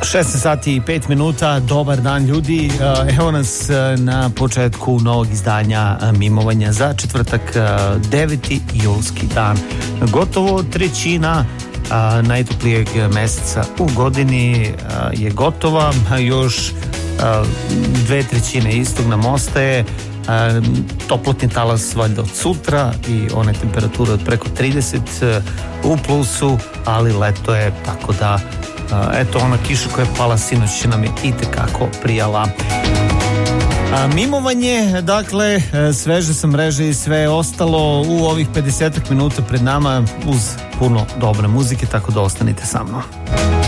16 sati i 5 minuta, dobar dan ljudi, evo nas na početku novog izdanja Mimovanja za četvrtak, 9. julski dan. Gotovo trećina najtoplijeg meseca u godini je gotova, još 2/3 istog nam ostaje. Toplotni talas valjda od sutra i one temperature od preko 30 u plusu, ali leto je, tako da eto, ona kiša koja je pala sinoć nam je itekako prijala. Mimovanje, dakle, sveže sa mreže i sve ostalo u ovih 50 minuta pred nama uz puno dobre muzike, tako da ostanite sa mnom.